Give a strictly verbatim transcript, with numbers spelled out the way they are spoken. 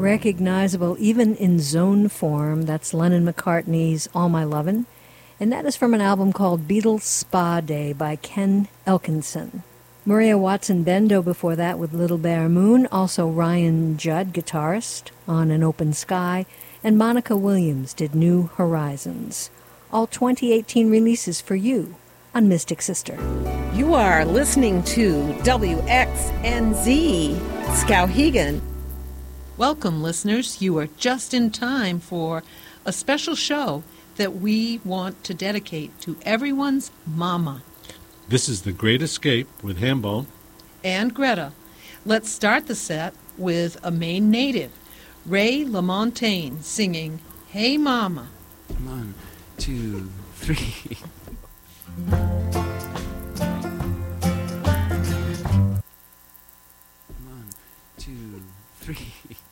recognizable even in zone form. That's Lennon-McCartney's All My Lovin', and that is from an album called Beatles Spa Day by Ken Elkinson. Maria Watson-Bendo before that with Little Bear Moon, also Ryan Judd, guitarist, on An Open Sky, and Monica Williams did New Horizons. All twenty eighteen releases for you on Mystic Sister. You are listening to W X N Z, Skowhegan. Welcome, listeners. You are just in time for a special show that we want to dedicate to everyone's mama. This is The Great Escape with Hambone and Greta. Let's start the set with a Maine native, Ray LaMontagne, singing Hey Mama. One, two, three. One, two, three.